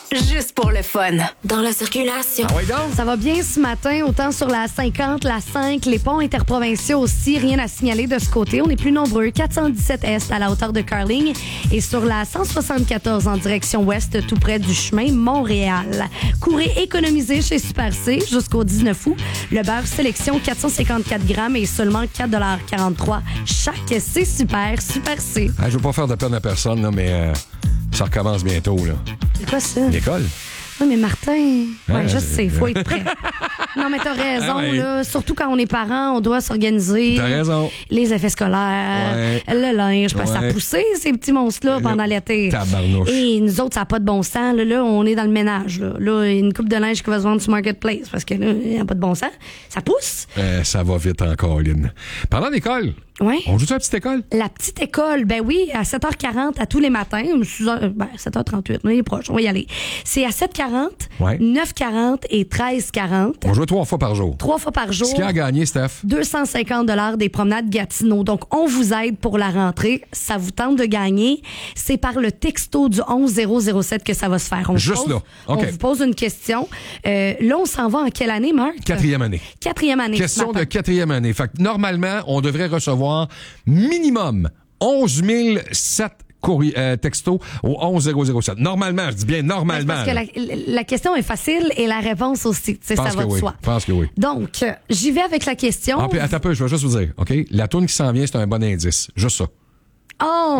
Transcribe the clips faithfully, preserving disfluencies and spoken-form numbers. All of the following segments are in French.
juste pour le fun. Dans la circulation. Ah oui, donc? Ça va bien ce matin, autant sur la cinquante, la cinq, les ponts interprovinciaux aussi. Rien à signaler de ce côté. On est plus nombreux. quatre cent dix-sept Est à la hauteur de Carling. Et sur la cent soixante-quatorze en direction ouest, tout près du chemin Montréal. Courez économiser chez Super C jusqu'au dix-neuf août. Le beurre sélection quatre cent cinquante-quatre grammes et seulement quatre dollars quarante-trois chaque. C'est super, Super C. Ah, je veux pas faire de peine à personne, là, mais euh, ça recommence bientôt. Là. C'est quoi ça? L'école? Oui, mais Martin, ouais, Ah, je sais, faut être prêt. Non, mais t'as raison, Ah, ouais. là. Surtout quand on est parents, on doit s'organiser. T'as raison. Les effets scolaires, Ouais. le linge, parce que ça a Ouais. poussé, ces petits monstres-là, pendant l'été. Tabarnouche. Et nous autres, ça n'a pas de bon sens. Là, là, on est dans le ménage. Là, là une coupe de linge qui va se vendre sur Marketplace, parce que là, il n'y a pas de bon sens. Ça pousse. Euh, ça va vite encore, Lynn. Parlant d'école, Ouais. on joue à la petite école? La petite école, ben oui, à sept heures quarante à tous les matins. Ben, sept heures trente-huit, on est proche, on va y aller. C'est à sept heures quarante, Ouais. neuf heures quarante et treize heures quarante. On joue trois fois par jour. Trois fois par jour. Ce qui a gagné, Steph? deux cent cinquante dollars des promenades Gatineau. Donc, on vous aide pour la rentrée. Ça vous tente de gagner. C'est par le texto du onze zéro zéro sept que ça va se faire. On Juste pose, là. OK. On vous pose une question. Euh, là, on s'en va en quelle année, Marc? Quatrième année. Quatrième année. Question ce de matin. quatrième année. Fait que normalement, on devrait recevoir minimum onze mille sept courriers, euh, textos au onze zéro zéro sept. Normalement, je dis bien normalement. Parce que là. la, la question est facile et la réponse aussi. Tu sais, ça Pense va que de oui. soi. Pense que oui. Donc, euh, j'y vais avec la question. Ah, puis, attends un peu, je vais juste vous dire, OK? La tourne qui s'en vient, c'est un bon indice. Juste ça. Oh!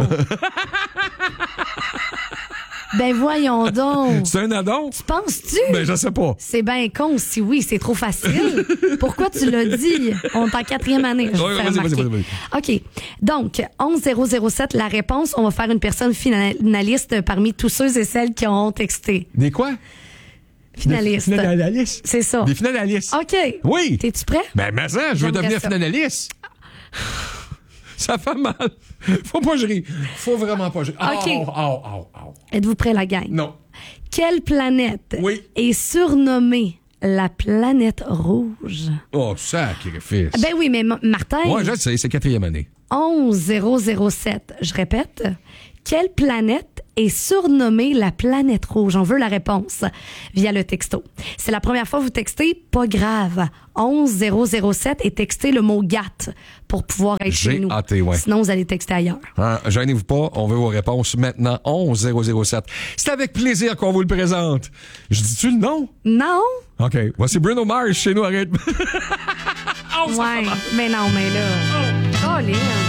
Ben voyons donc. C'est un addon? Tu penses-tu? Ben, je sais pas. C'est bien con si oui, c'est trop facile. Pourquoi tu l'as dit? On est en quatrième année. Je vais Oui, te faire vas-y, vas-y, remarquer. vas-y, OK. Donc, onze zéro zéro sept, la réponse, on va faire une personne finaliste parmi tous ceux et celles qui ont texté. Des quoi? Finaliste. Des finalistes. C'est ça. Des finalistes. OK. Oui. T'es-tu prêt? Ben, mais ça, je veux J'aimerais devenir ça. finaliste. Ça fait mal. Faut pas gérer. Faut vraiment pas gérer. OK. Au, au, au, au. Êtes-vous prêts, la gang? Non. Quelle planète Oui. est surnommée la planète rouge? Oh, sacrifice. Ben oui, mais M- Martin, Ouais, je sais, c'est quatrième année. onze zéro zéro sept, je répète, quelle planète est surnommée la planète rouge? On veut la réponse via le texto. C'est la première fois que vous textez, pas grave. onze zéro zéro sept et textez le mot G A T pour pouvoir être chez nous. G A T, ouais. Sinon, vous allez texter ailleurs. Hein, gênez-vous pas, on veut vos réponses maintenant. onze zéro zéro sept. C'est avec plaisir qu'on vous le présente. Je dis-tu le nom? Non? OK. Voici Bruno Mars chez nous, arrête. Oh, ça fait Ouais. mal. Mais non, mais là. Oh, Lynn.